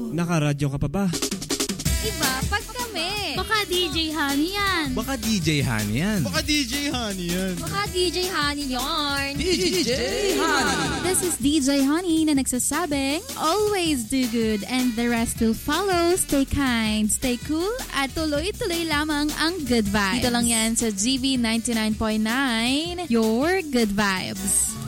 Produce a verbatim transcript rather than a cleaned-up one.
Nakaradyo ka pa ba? Iba pag kami. Baka D J Honey yan. Baka D J Honey yan. Baka D J Honey yan. Baka D J Honey yarn. D J Honey. This is D J Honey na nagsasabing, always do good and the rest will follow. Stay kind, stay cool, at tuloy-tuloy lamang ang good vibes. Dito lang yan sa G V ninety-nine point nine, your good vibes.